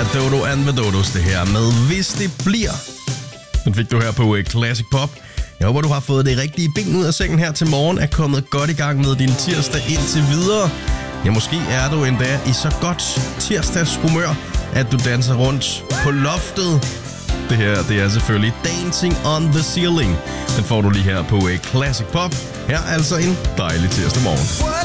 Dodo and the Dodos, det her med Hvis det bliver. Den fik du her på Classic Pop. Jeg håber, du har fået det rigtige ben ud af sengen her til morgen, er kommet godt i gang med din tirsdag indtil videre. Ja, måske er du endda i så godt tirsdagshumør, at du danser rundt på loftet. Det her, det er selvfølgelig Dancing on the Ceiling. Den får du lige her på Classic Pop. Her er altså en dejlig tirsdag morgen.